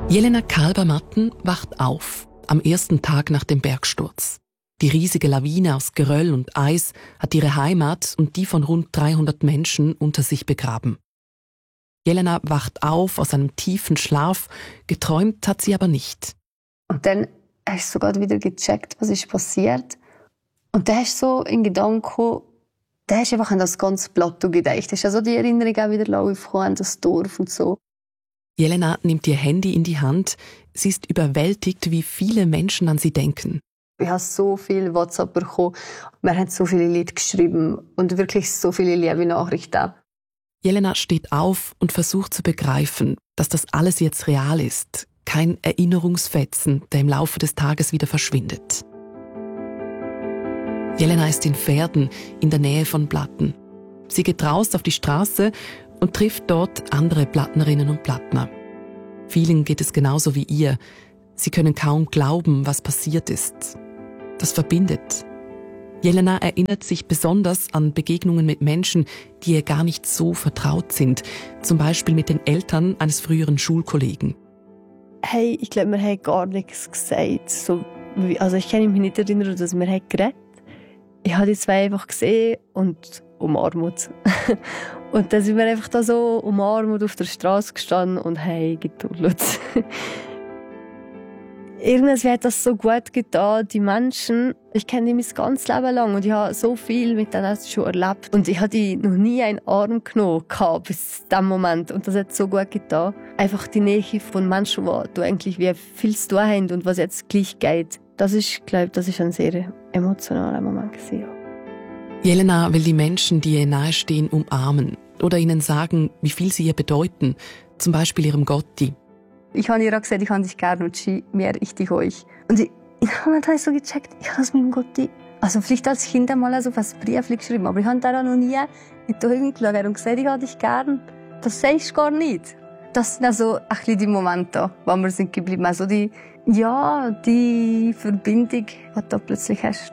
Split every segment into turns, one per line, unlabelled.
Jelena Kalber-Matten wacht auf, am ersten Tag nach dem Bergsturz. Die riesige Lawine aus Geröll und Eis hat ihre Heimat und die von rund 300 Menschen unter sich begraben. Jelena wacht auf aus einem tiefen Schlaf, geträumt hat sie aber nicht.
Und dann hast du sogar wieder gecheckt, was ist passiert. Und dann hast du so in Gedanken, dann hast du einfach an das ganze Plateau gedacht. Hast also die Erinnerung auch wieder aufgekommen an das Dorf und so.
Jelena nimmt ihr Handy in die Hand. Sie ist überwältigt, wie viele Menschen an sie denken.
Ich habe so viel WhatsApp bekommen. Wir haben so viele Leute geschrieben und wirklich so viele liebe Nachrichten.
Jelena steht auf und versucht zu begreifen, dass das alles jetzt real ist. Kein Erinnerungsfetzen, der im Laufe des Tages wieder verschwindet. Jelena ist in Verden, in der Nähe von Blatten. Sie geht raus auf die Straße und trifft dort andere Plattnerinnen und Plattner. Vielen geht es genauso wie ihr. Sie können kaum glauben, was passiert ist. Das verbindet. Jelena erinnert sich besonders an Begegnungen mit Menschen, die ihr gar nicht so vertraut sind. Zum Beispiel mit den Eltern eines früheren Schulkollegen.
Hey, ich glaube, wir haben gar nichts gesagt. Ich kann mich nicht erinnern, dass wir geredet haben. Ich habe die zwei einfach gesehen und umarmt. Und dann sind wir einfach da so umarmt auf der Straße gestanden und haben geduldet. Irgendwie hat das so gut getan, die Menschen. Ich kenne die mein ganzes Leben lang und ich habe so viel mit denen schon erlebt. Und ich habe die noch nie einen Arm genommen bis zu diesem Moment. Und das hat so gut getan. Einfach die Nähe von Menschen, die eigentlich wie viel zu tun haben und was jetzt gleich geht. Das ist, glaube ich, das ist ein sehr emotionaler Moment gewesen.
Jelena will die Menschen, die ihr nahestehen, umarmen oder ihnen sagen, wie viel sie ihr bedeuten. Zum Beispiel ihrem Gotti.
Ich habe ihr auch gesagt, ich habe dich gerne und sie mehr ich dich euch. Und ich habe so gecheckt, ich habe das mit dem Gotti, also vielleicht als Kind einmal so ein Brief geschrieben, aber ich habe da noch nie mit der Augen geschaut und gesagt, ich habe dich gern. Das sagst du gar nicht. Das sind also ein bisschen die Momente, wo wir sind geblieben. Also die Verbindung, die du da plötzlich hast.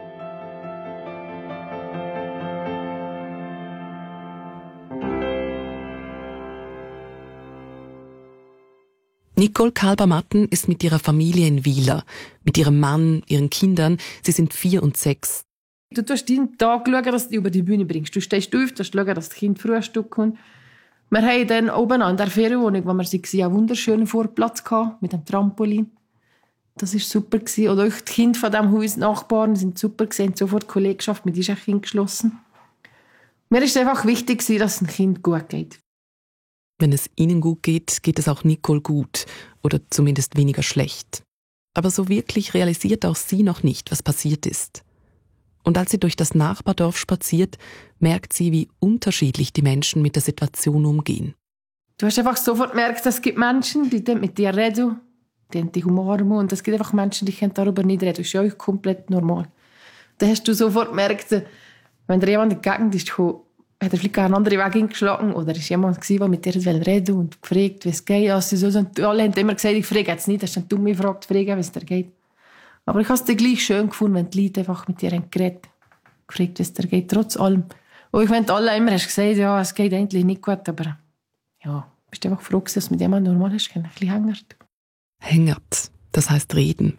Nicole Kalber-Matten ist mit ihrer Familie in Wieler, mit ihrem Mann, ihren Kindern. Sie sind 4 und 6.
Du tust jeden Tag schauen, dass du über die Bühne bringst. Du stehst auf, du schauen, dass das Kind Frühstück kommt. Wir haben dann oben an der Ferienwohnung, wo wir waren, einen wunderschönen Vorplatz mit einem Trampolin. Das war super. Oder auch die Kinder von diesem Haus, die Nachbarn, sind super gewesen, sofort Kollegschaft mit diesem Kind geschlossen. Mir ist es einfach wichtig, dass es dem Kind gut geht.
Wenn es ihnen gut geht, geht es auch Nicole gut oder zumindest weniger schlecht. Aber so wirklich realisiert auch sie noch nicht, was passiert ist. Und als sie durch das Nachbardorf spaziert, merkt sie, wie unterschiedlich die Menschen mit der Situation umgehen.
Du hast einfach sofort gemerkt, es gibt Menschen, die mit dir reden, die dich umarmen, und es gibt einfach Menschen, die können darüber nicht reden. Das ist ja auch komplett normal. Da hast du sofort gemerkt, wenn dir jemand entgegen ist, hat er vielleicht einen anderen Weg eingeschlagen oder ist jemand, der mit dir reden und gefragt, wie es geht. Also, alle haben immer gesagt, ich frage jetzt nicht, das ist eine dumme Frage, fragen, wie es dir geht. Aber ich habe es dann gleich schön gefunden, wenn die Leute einfach mit dir geredet haben, gefragt, wie es dir geht, trotz allem. Und ich meine, alle immer hast gesagt, ja, es geht eigentlich nicht gut, aber ja, bist einfach froh, dass du mit jemandem normal hast, ein bisschen hängert.
Hängert, das heisst reden.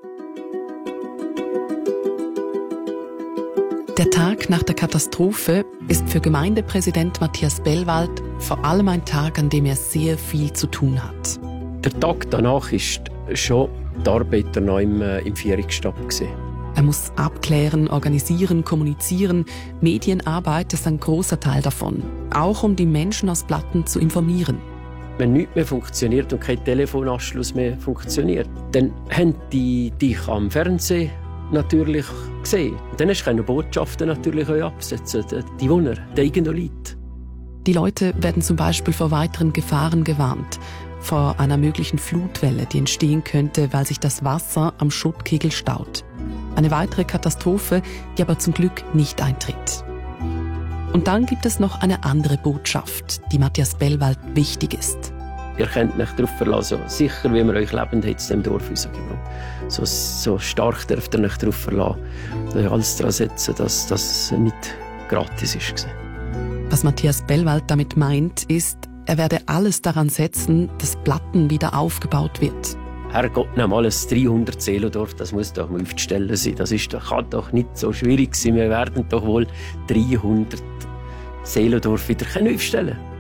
Der Tag nach der Katastrophe ist für Gemeindepräsident Matthias Bellwald vor allem ein Tag, an dem er sehr viel zu tun hat.
Der Tag danach ist schon die Arbeiter noch im Vierungsstab gewesen.
Er muss abklären, organisieren, kommunizieren. Medienarbeit ist ein großer Teil davon. Auch um die Menschen aus Blatten zu informieren.
Wenn nichts mehr funktioniert und kein Telefonanschluss mehr funktioniert, dann haben die dich am Fernsehen natürlich gesehen. Und dann hast du Botschaften natürlich auch absetzen. Die Wohner, die eigenen Leute.
Die Leute werden zum Beispiel vor weiteren Gefahren gewarnt. Vor einer möglichen Flutwelle, die entstehen könnte, weil sich das Wasser am Schuttkegel staut. Eine weitere Katastrophe, die aber zum Glück nicht eintritt. Und dann gibt es noch eine andere Botschaft, die Matthias Bellwald wichtig ist.
Ihr könnt euch darauf verlassen, sicher wie wir euch lebend in diesem Dorf rausgebracht. So stark dürft ihr euch darauf verlassen, euch alles daran setzen, dass das nicht gratis war.
Was Matthias Bellwald damit meint, ist, er werde alles daran setzen, dass Platten wieder aufgebaut wird.
Herrgott, mal ein 300 Seelendorf, das muss doch mal aufzustellen sein. Kann doch nicht so schwierig sein. Wir werden doch wohl 300 Seelendorf wieder aufstellen können.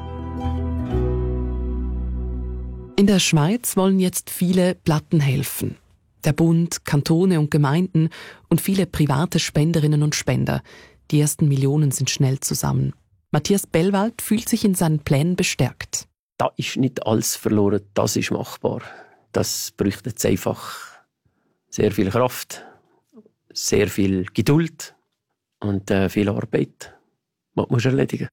In der Schweiz wollen jetzt viele Platten helfen. Der Bund, Kantone und Gemeinden und viele private Spenderinnen und Spender. Die ersten Millionen sind schnell zusammen. Matthias Bellwald fühlt sich in seinen Plänen bestärkt.
Da ist nicht alles verloren, das ist machbar. Das bräuchte jetzt einfach sehr viel Kraft, sehr viel Geduld und viel Arbeit. Was musst du erledigen?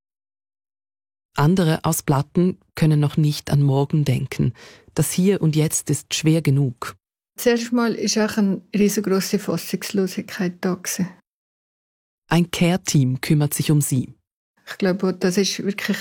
Andere aus Platten können noch nicht an morgen denken. Das Hier und Jetzt ist schwer genug.
Zuerst mal war auch eine riesengroße Fassungslosigkeit da.
Ein Care-Team kümmert sich um sie.
Ich glaube, das ist wirklich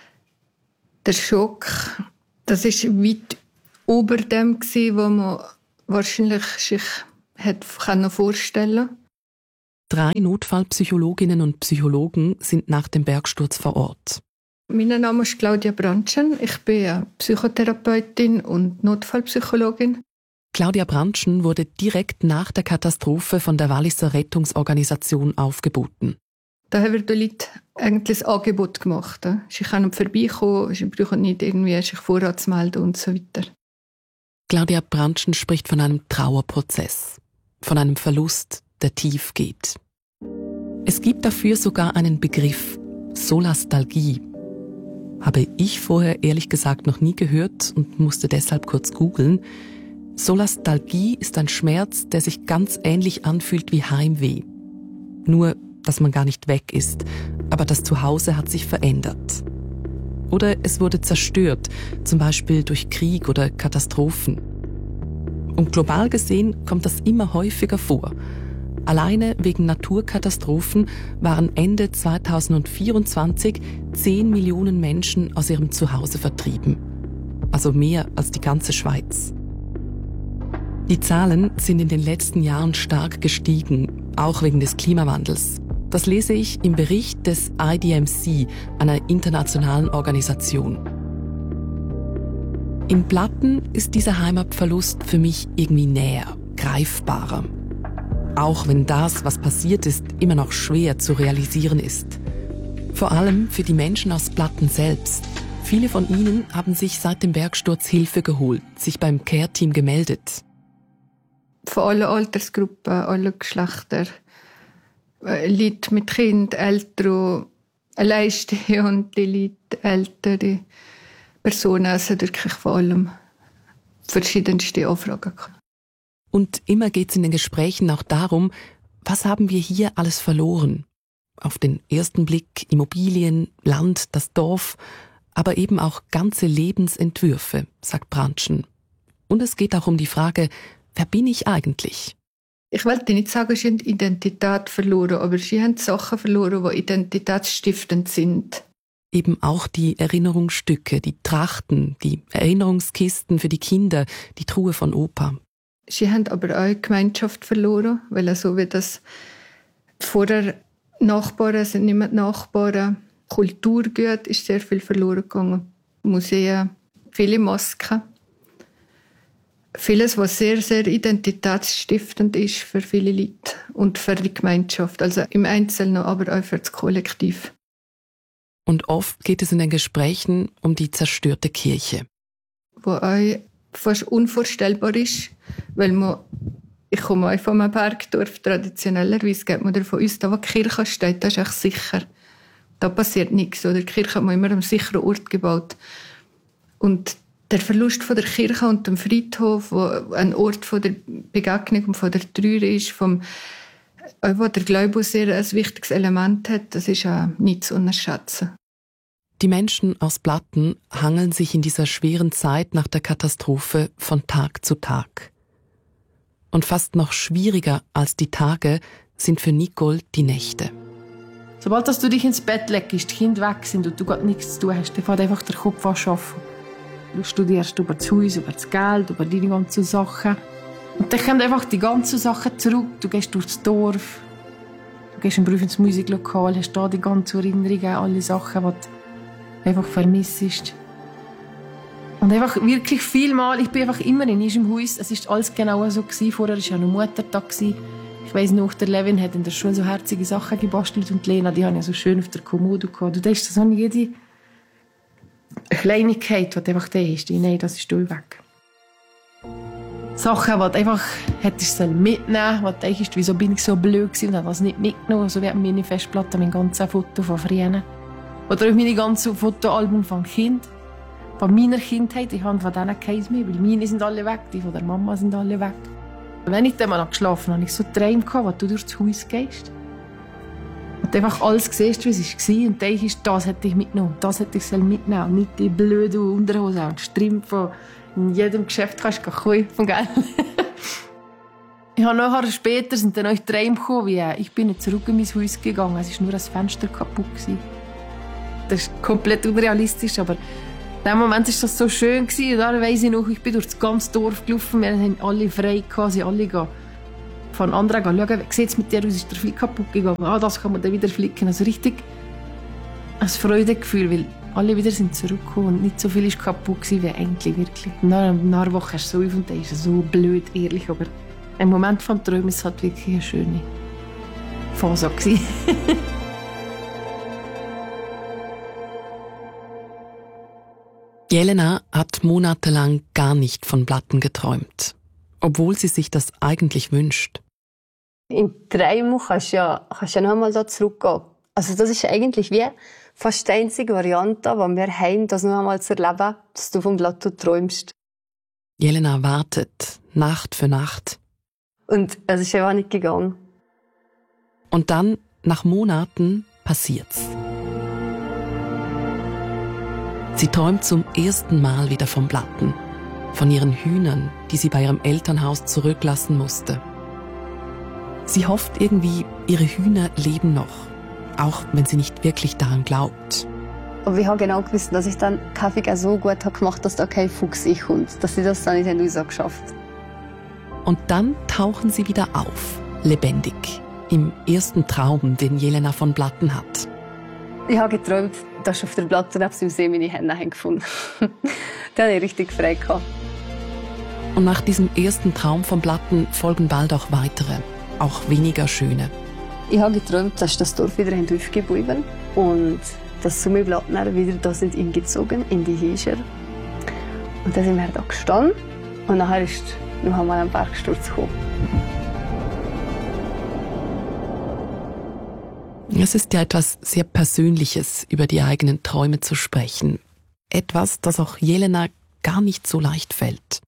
der Schock. Das ist weit über dem, was man wahrscheinlich sich vorstellen konnte.
3 Notfallpsychologinnen und Psychologen sind nach dem Bergsturz vor Ort.
Mein Name ist Claudia Brandschen. Ich bin Psychotherapeutin und Notfallpsychologin.
Claudia Brandschen wurde direkt nach der Katastrophe von der Walliser Rettungsorganisation aufgeboten.
Da haben wir den Leuten eigentlich ein Angebot gemacht. Sie können vorbeikommen, sie brauchen nicht irgendwie sich voranzumelden und so weiter.
Claudia Brandschen spricht von einem Trauerprozess, von einem Verlust, der tief geht. Es gibt dafür sogar einen Begriff, Solastalgie. Habe ich vorher ehrlich gesagt noch nie gehört und musste deshalb kurz googeln. Solastalgie ist ein Schmerz, der sich ganz ähnlich anfühlt wie Heimweh. Nur, dass man gar nicht weg ist, aber das Zuhause hat sich verändert. Oder es wurde zerstört, zum Beispiel durch Krieg oder Katastrophen. Und global gesehen kommt das immer häufiger vor. Alleine wegen Naturkatastrophen waren Ende 2024 10 Millionen Menschen aus ihrem Zuhause vertrieben. Also mehr als die ganze Schweiz. Die Zahlen sind in den letzten Jahren stark gestiegen, auch wegen des Klimawandels. Das lese ich im Bericht des IDMC, einer internationalen Organisation. In Platten ist dieser Heimatverlust für mich irgendwie näher, greifbarer. Auch wenn das, was passiert ist, immer noch schwer zu realisieren ist. Vor allem für die Menschen aus Platten selbst. Viele von ihnen haben sich seit dem Bergsturz Hilfe geholt, sich beim Care-Team gemeldet.
Von allen Altersgruppen, allen Geschlechter. Leute mit Kind, Eltern, alleinstehende Leute, ältere Personen. Also wirklich vor allem verschiedenste Anfragen.
Und immer geht es in den Gesprächen auch darum, was haben wir hier alles verloren? Auf den ersten Blick Immobilien, Land, das Dorf, aber eben auch ganze Lebensentwürfe, sagt Brandschen. Und es geht auch um die Frage, wer bin ich eigentlich?
Ich wollte nicht sagen, sie haben Identität verloren, aber sie haben Sachen verloren, die identitätsstiftend sind.
Eben auch die Erinnerungsstücke, die Trachten, die Erinnerungskisten für die Kinder, die Truhe von Opa.
Sie haben aber auch Gemeinschaft verloren, weil so wie das vorher Nachbarn sind nicht mehr Nachbarn. Kulturgut ist sehr viel verloren gegangen. Museen, viele Masken. Vieles, was sehr, sehr identitätsstiftend ist für viele Leute und für die Gemeinschaft. Also im Einzelnen, aber auch für das Kollektiv.
Und oft geht es in den Gesprächen um die zerstörte Kirche.
Wo auch fast unvorstellbar ist, weil ich komme auch von einem Bergdorf, traditionellerweise geht man davon aus, da wo die Kirche steht, das ist echt sicher. Da passiert nichts. Oder die Kirche hat man immer an einem sicheren Ort gebaut. Und der Verlust von der Kirche und dem Friedhof, wo ein Ort von der Begegnung und von der Trauer ist, wo der Glaube sehr ein wichtiges Element hat, das ist auch nicht zu unterschätzen.
Die Menschen aus Platten hangeln sich in dieser schweren Zeit nach der Katastrophe von Tag zu Tag. Und fast noch schwieriger als die Tage sind für Nicole die Nächte.
Sobald du dich ins Bett legst, die Kinder weg sind und du gar nichts zu tun hast, dann fängt einfach der Kopf an zu arbeiten. Du studierst über das Haus, über das Geld, über deine ganzen Sachen. Und dann kommen einfach die ganzen Sachen zurück. Du gehst durchs Dorf, du gehst im Beruf ins Musiklokal, hast da die ganzen Erinnerungen, alle Sachen, die einfach vermisst. Und einfach wirklich viel Mal, ich bin einfach immer in diesem Haus, es war alles genau so gewesen. Vorher war ja noch Muttertag. Ich weiss noch, der Levin hat in der Schule so herzige Sachen gebastelt und Lena, die haben ja so schön auf der Kommode gehabt. Du denkst, das habe jede Kleinigkeit, die einfach da ist. Nein, das ist weg. Sachen, die du einfach hättest mitnehmen sollen, wo du denkst, wieso bin ich so blöd gewesen und habe das nicht mitgenommen. So wie meine Festplatte, mein ganzes Foto von früher. Oder auch meine ganzen Fotoalbum von Kind. Von meiner Kindheit, ich habe von denen keins mehr, weil meine sind alle weg, die von der Mama sind alle weg. Wenn ich dann mal geschlafen habe, hatte ich so Träume, wo du durchs Haus gehst. Und du einfach alles siehst, wie es war. Und denkst, das hätte ich mitgenommen, das hätte ich mitnehmen sollen. Nicht die blöde Unterhose und Strümpfe, die in jedem Geschäft kannst du kaufen, gell? Ich habe nachher später sind dann auch Träume gekommen, wie ich bin nicht zurück in mein Haus gegangen. Es war nur das Fenster kaputt. Das ist komplett unrealistisch, aber in dem Moment war das so schön. Und dann weiss ich noch, ich bin durch das ganze Dorf gelaufen. Wir haben alle frei gehabt, sie alle gehen von anderen schauen, wie sieht es mit dir aus, ist der Flick kaputt gegangen? Ah, das kann man dann wieder flicken. Also richtig ein Freudegefühl, weil alle wieder sind zurückgekommen und nicht so viel ist kaputt gewesen, wie eigentlich wirklich. Nach einer Woche hast du so auf und das ist so blöd, ehrlich, aber im Moment vom Träumen ist es halt wirklich eine schöne Phase gewesen.
Jelena hat monatelang gar nicht von Platten geträumt, obwohl sie sich das eigentlich wünscht.
In 3 Monaten kannst du ja noch einmal da zurückgehen. Also das ist eigentlich wie fast die einzige Variante, die wir haben, das noch einmal zu erleben, dass du vom Plateau träumst.
Jelena wartet, Nacht für Nacht.
Und es ist einfach nicht gegangen.
Und dann, nach Monaten, passiert's. Sie träumt zum ersten Mal wieder vom Platten, von ihren Hühnern, die sie bei ihrem Elternhaus zurücklassen musste. Sie hofft irgendwie, ihre Hühner leben noch, auch wenn sie nicht wirklich daran glaubt.
Aber ich habe genau gewusst, dass ich dann Kaffee so gut habe gemacht, dass da kein Fuchs kommt, dass sie das dann nicht rausgeschafft haben.
Und dann tauchen sie wieder auf, lebendig, im ersten Traum, den Jelena von Platten hat.
Ich habe geträumt, dass ich auf der Platte neben dem See meine Hände gefunden habe. Da hatte ich richtig frei gehabt.
Und nach diesem ersten Traum von Platten folgen bald auch weitere, auch weniger schöne.
Ich habe geträumt, dass das Dorf wieder aufgeblieben und dass Summiblattner wieder da sind eingezogen in die Häuser. Und dann sind wir da gestanden und nachher ist noch einmal ein Bergsturz gekommen.
Es ist ja etwas sehr Persönliches, über die eigenen Träume zu sprechen. Etwas, das auch Jelena gar nicht so leicht fällt.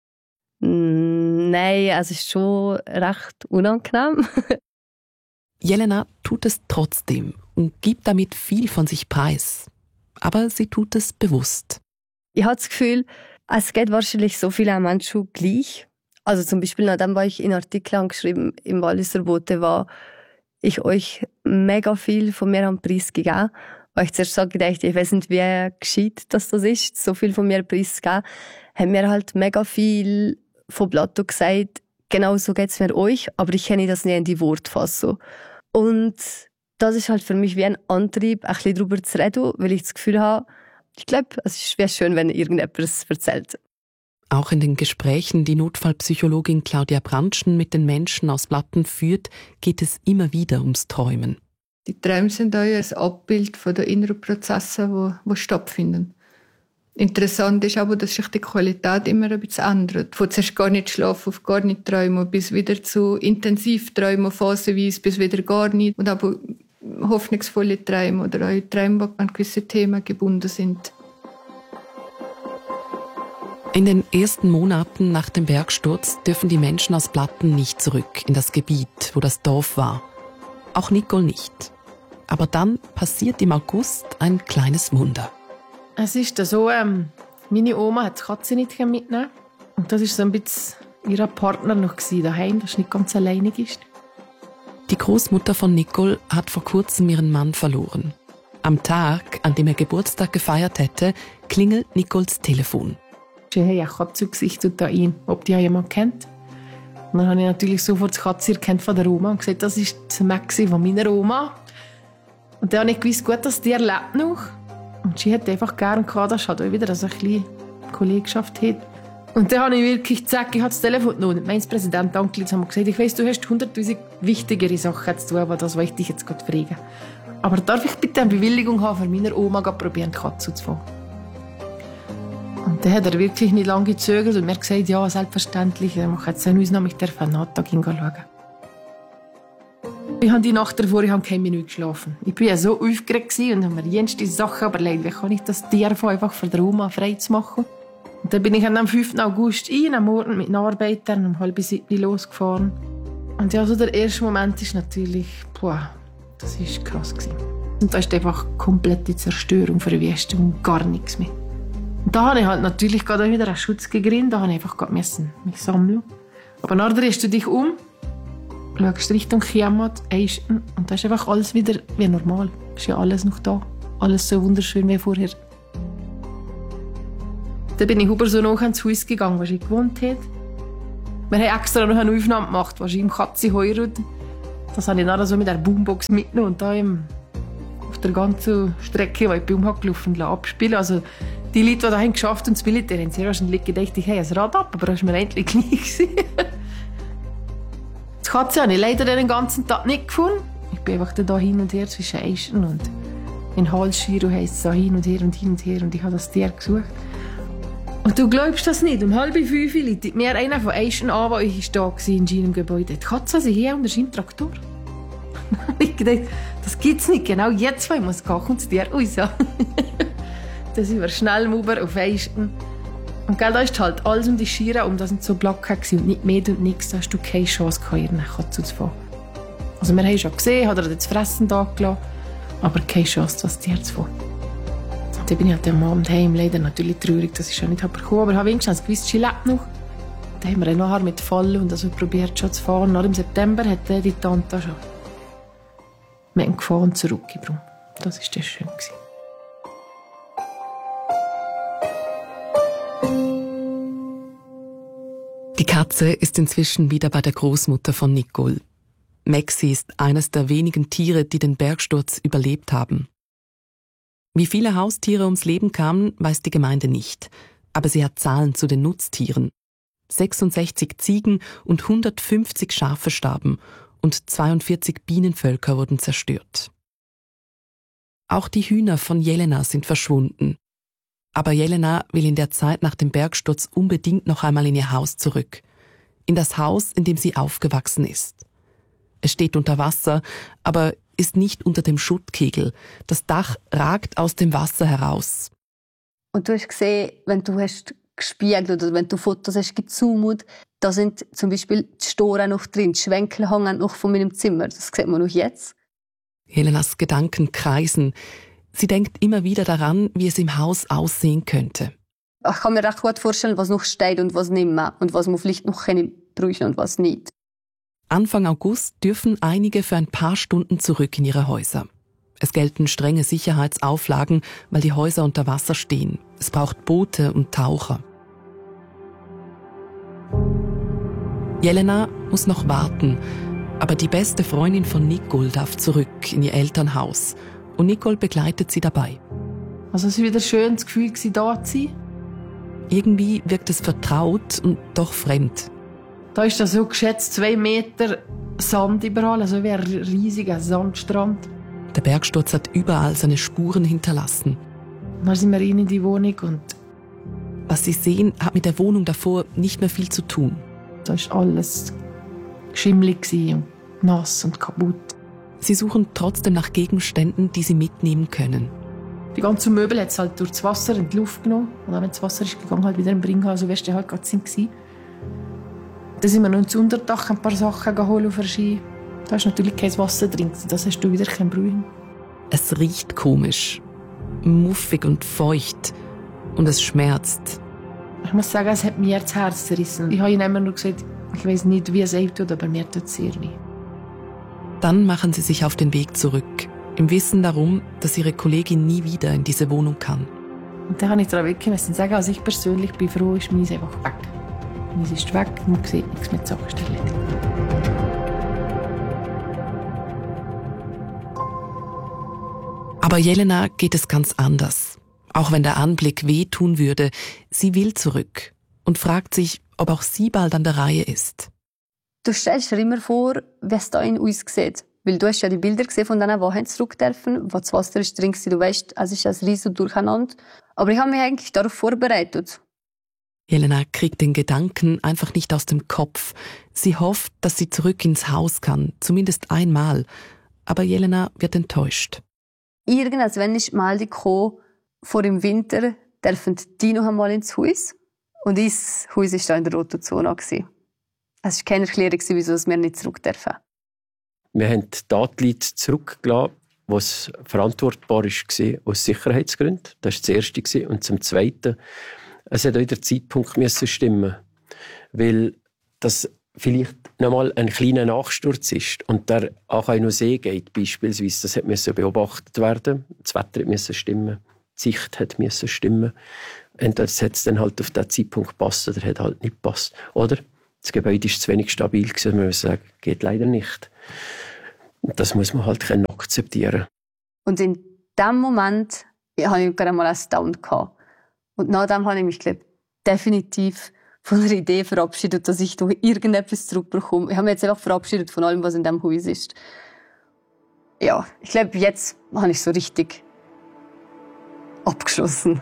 Nein, also es ist schon recht unangenehm.
Jelena tut es trotzdem und gibt damit viel von sich preis. Aber sie tut es bewusst.
Ich habe das Gefühl, es geht wahrscheinlich so vielen Menschen gleich. Also zum Beispiel, nachdem ich in Artikeln geschrieben im Walliser Bote war, ich euch mega viel von mir am Preis gegeben. Weil ich zuerst so gedacht, ich weiß nicht, wie gescheit das ist, so viel von mir preisgegeben, haben mir halt mega viel von Plateau gesagt, genau so geht es mir euch, aber ich kenne das nicht in die Worte fassen. Und das ist halt für mich wie ein Antrieb, ein bisschen darüber zu reden, weil ich das Gefühl habe, ich glaube, es wäre schön, wenn irgendjemand es erzählt.
Auch in den Gesprächen, die Notfallpsychologin Claudia Brandschen mit den Menschen aus Platten führt, geht es immer wieder ums Träumen.
Die Träume sind auch ein Abbild von den inneren Prozessen, die stattfinden. Interessant ist aber, dass sich die Qualität immer ein bisschen ändert. Von zuerst gar nicht schlafen auf gar nicht träumen, bis wieder zu intensiv träumen, phasenweise bis wieder gar nicht. Und aber hoffnungsvolle Träume oder auch Träume, die an gewisse Themen gebunden sind.
In den ersten Monaten nach dem Bergsturz dürfen die Menschen aus Platten nicht zurück in das Gebiet, wo das Dorf war. Auch Nicole nicht. Aber dann passiert im August ein kleines Wunder.
Es ist so, meine Oma hat die Katze nicht mitnehmen. Und das war so ein bisschen ihr Partner noch daheim, dass sie nicht ganz alleinig ist.
Die Großmutter von Nicole hat vor kurzem ihren Mann verloren. Am Tag, an dem er Geburtstag gefeiert hätte, klingelt Nicoles Telefon.
Ich habe eine Katze gesichtet da ein, ob die jemand kennt. Und dann habe ich natürlich sofort die Katze erkannt von der Oma und gesagt, das ist das Maxi von meiner Oma. Und dann habe ich gewusst, gut, dass die lebt noch. Und sie hat einfach gerne gehabt, dass halt auch wieder so ein bisschen Kollegschaft hat. Und dann habe ich wirklich gesagt, ich habe das Telefon genommen. Mein Präsident angerufen und gesagt, ich weiss, du hast 100'000 wichtigere Sachen zu tun, aber das wollte ich dich jetzt gerade fragen. Aber darf ich bitte eine Bewilligung haben, für meiner Oma probieren, die Katze zu fangen? Und dann hat er wirklich nicht lange gezögert und mir gesagt, ja, selbstverständlich, er macht jetzt eine Ausnahme, ich darf einen Nachtag hinschauen. Ich habe die Nacht davor keine Minute geschlafen. Ich war ja so aufgeregt und habe mir jenste Sachen überlegt, wie kann ich das Tier einfach von der Oma frei zu machen. Und dann bin ich am 5. August am Morgen mit den Arbeitern um 6:30 losgefahren. Und ja, so der erste Moment ist natürlich, das war krass. Und da ist einfach komplette Zerstörung, Verwüstung und gar nichts mehr. Und da habe ich halt natürlich gerade wieder einen Schutz gegeben, da habe ich einfach mich sammeln. Aber nachher drehst du dich um, schaust Richtung Chiamat, Eisten, und da ist einfach alles wieder wie normal. Ist ja alles noch da. Alles so wunderschön wie vorher. Dann bin ich über so noch ins Haus gegangen, wo ich gewohnt habe. Wir haben extra noch eine Aufnahme gemacht, wo ich im Katze heiratet. Das habe ich dann so mit der Boombox mitgenommen und da auf der ganzen Strecke, wo ich Baum gelaufen abspielen. Also die Leute, die da haben geschafft und das Militär haben sehr wahrscheinlich gedacht, ich habe ein Rad ab, aber das war mir endlich gleich. Die Katze habe ich leider den ganzen Tag nicht gefunden. Ich bin einfach da hin und her zwischen Eischen und in Halsschiro heisst es so hin und her und hin und her und ich habe das Tier gesucht. Und du glaubst das nicht, um 4:30 leitet mir einer von Eischen an, der da war in seinem Gebäude. Die Katze sind hier unter seinem Traktor. Ich dachte, das gibt's nicht, genau jetzt, ich muss gehen, kommt das Tier raus. Dann sind wir schnell rüber auf Eischen. Und da ist halt alles um die Schiere, das sind so Blöcke und nicht mehr und nichts, da hast du keine Chance gehabt, eine Katze zu fangen. Also wir haben schon gesehen, hat er das Fressen da gelassen, aber keine Chance, das Tier zu fangen. Dann bin ich halt am Abend heim, leider natürlich traurig, dass ich schon nicht bekommen habe, aber ich habe wenigstens gewusst, sie lebt noch. Dann haben wir nachher mit Fallen und also probiert schon zu fahren. Nach dem September hat die Tante schon mit dem Gefahren zurückgebracht. Das war das schön.
Die Katze ist inzwischen wieder bei der Großmutter von Nicole. Maxi ist eines der wenigen Tiere, die den Bergsturz überlebt haben. Wie viele Haustiere ums Leben kamen, weiß die Gemeinde nicht. Aber sie hat Zahlen zu den Nutztieren. 66 Ziegen und 150 Schafe starben und 42 Bienenvölker wurden zerstört. Auch die Hühner von Jelena sind verschwunden. Aber Jelena will in der Zeit nach dem Bergsturz unbedingt noch einmal in ihr Haus zurück. In das Haus, in dem sie aufgewachsen ist. Es steht unter Wasser, aber ist nicht unter dem Schuttkegel. Das Dach ragt aus dem Wasser heraus.
Und du hast gesehen, wenn du hast gespiegelt oder wenn du Fotos hast gezoomt, da sind zum Beispiel die Storen noch drin, die Schwenkel hängen noch von meinem Zimmer. Das sieht man noch jetzt.
Jelenas Gedanken kreisen. Sie denkt immer wieder daran, wie es im Haus aussehen könnte.
Ich kann mir recht gut vorstellen, was noch steht und was nicht mehr und was man vielleicht noch brauchen und was nicht.
Anfang August dürfen einige für ein paar Stunden zurück in ihre Häuser. Es gelten strenge Sicherheitsauflagen, weil die Häuser unter Wasser stehen. Es braucht Boote und Taucher. Jelena muss noch warten, aber die beste Freundin von Nicole darf zurück in ihr Elternhaus. Und Nicole begleitet sie dabei.
Also es war wieder schön, das Gefühl, da zu sein.
Irgendwie wirkt es vertraut und doch fremd.
Da ist das so geschätzt 2 Meter Sand überall, also wie ein riesiger Sandstrand.
Der Bergsturz hat überall seine Spuren hinterlassen.
Dann sind wir in die Wohnung und
was sie sehen, hat mit der Wohnung davor nicht mehr viel zu tun.
da war alles schimmelig und nass und kaputt.
Sie suchen trotzdem nach Gegenständen, die sie mitnehmen können.
Die ganzen Möbel hat es halt durch das Wasser in die Luft genommen. Und dann, wenn das Wasser ist gegangen, halt wieder im Bringen, also wärst du halt gerade gewesen. Dann sind wir noch ins Unterdach ein paar Sachen geholt auf der Ski. Da ist natürlich kein Wasser drin, das hast du wieder kein Brühen.
Es riecht komisch, muffig und feucht und es schmerzt.
Ich muss sagen, es hat mir das Herz zerrissen. Ich habe ihnen immer nur gesagt, ich weiß nicht, wie es euch tut, aber mir tut es sehr weh.
Dann machen sie sich auf den Weg zurück, im Wissen darum, dass ihre Kollegin nie wieder in diese Wohnung kann.
Und dann habe ich daran wirklich sagen, also ich persönlich bin froh, ist meins einfach weg. Meins ist weg, man sieht nichts mehr, die Sache ist erledigt.
Aber Jelena geht es ganz anders. Auch wenn der Anblick wehtun würde, sie will zurück und fragt sich, ob auch sie bald an der Reihe ist.
Du stellst dir immer vor, wie es da in uns sieht. Weil du hast ja die Bilder gesehen von denen, die zurück dürfen, wo das Wasser ist drin war. Du weißt, es ist ein riesen Durcheinander. Aber ich habe mich eigentlich darauf vorbereitet.
Jelena kriegt den Gedanken einfach nicht aus dem Kopf. Sie hofft, dass sie zurück ins Haus kann, zumindest einmal. Aber Jelena wird enttäuscht.
Irgendwann ist mal die gekommen, vor dem Winter dürfen die noch einmal ins Haus. Und unser Haus war da in der roten Zone. Es war keine Erklärung, wieso wir nicht zurück dürfen.
Wir haben die Leute zurückgelassen, was verantwortbar war aus Sicherheitsgründen. Das war das Erste. Und zum Zweiten, es hat auch der Zeitpunkt stimmen, weil das vielleicht noch mal ein kleiner Nachsturz ist und der auch noch See geht, beispielsweise. Das musste beobachtet werden. Das Wetter musste stimmen, die Sicht musste stimmen. Entweder hat es dann halt auf diesen Zeitpunkt gepasst oder hat halt nicht gepasst. Oder das Gebäude war zu wenig stabil gewesen, man muss sagen, geht leider nicht. Und das muss man halt akzeptieren.
Und in dem Moment hatte ich gerade mal einen Down. Und nach dem habe ich mich, definitiv von der Idee verabschiedet, dass ich noch irgendetwas zurückbekomme. Ich habe mich jetzt einfach verabschiedet von allem, was in diesem Haus ist. Ja, ich glaube, jetzt habe ich so richtig abgeschlossen.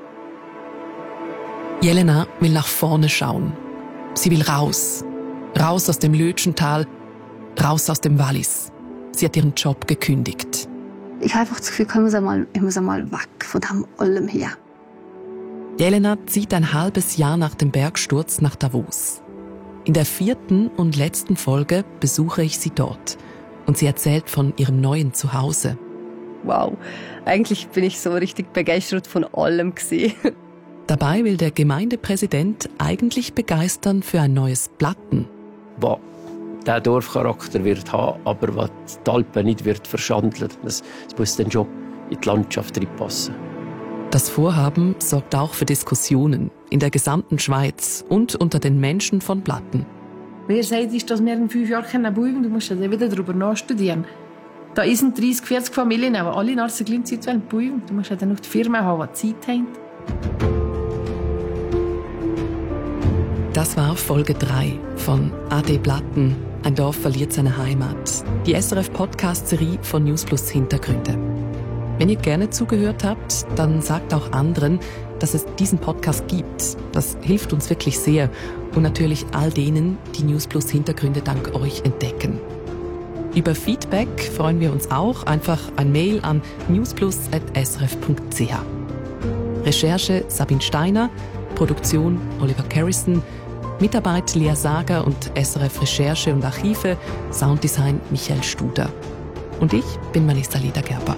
Jelena will nach vorne schauen. Sie will raus. Raus aus dem Lötschental, raus aus dem Wallis. Sie hat ihren Job gekündigt.
Ich habe einfach das Gefühl, ich muss einmal weg von dem allem her.
Jelena zieht ein halbes Jahr nach dem Bergsturz nach Davos. In der 4. und letzten Folge besuche ich sie dort. Und sie erzählt von ihrem neuen Zuhause.
Wow, eigentlich bin ich so richtig begeistert von allem gewesen.
Dabei will der Gemeindepräsident eigentlich begeistern für ein neues Platten.
Was der Dorfcharakter wird haben, aber was die Alpen nicht wird verschandeln. Das muss dann schon in die Landschaft reinpassen.
Das Vorhaben sorgt auch für Diskussionen in der gesamten Schweiz und unter den Menschen von Platten.
Wer sagt, ist, dass wir in 5 Jahren bauen? Du musst ja wieder darüber nachstudieren. Da sind 30, 40 Familien, aber alle in der gleichen Zeit bauen. Du musst ja dann noch die Firmen haben, die Zeit haben.
Das war Folge 3 von AD Platten, ein Dorf verliert seine Heimat. Die SRF-Podcast-Serie von Newsplus Hintergründe. Wenn ihr gerne zugehört habt, dann sagt auch anderen, dass es diesen Podcast gibt. Das hilft uns wirklich sehr. Und natürlich all denen, die Newsplus Hintergründe dank euch entdecken. Über Feedback freuen wir uns auch. Einfach ein Mail an newsplus@srf.ch. Recherche Sabine Steiner, Produktion Oliver Carrison, Mitarbeit Lea Sager und SRF Recherche und Archive, Sounddesign Michael Studer. Und ich bin Melissa Ledergerber.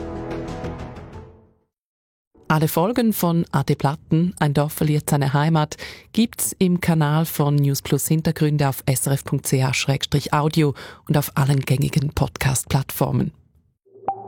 Alle Folgen von AD Platten, ein Dorf verliert seine Heimat, gibt's im Kanal von Newsplus Hintergründe auf srf.ch/audio und auf allen gängigen Podcast-Plattformen.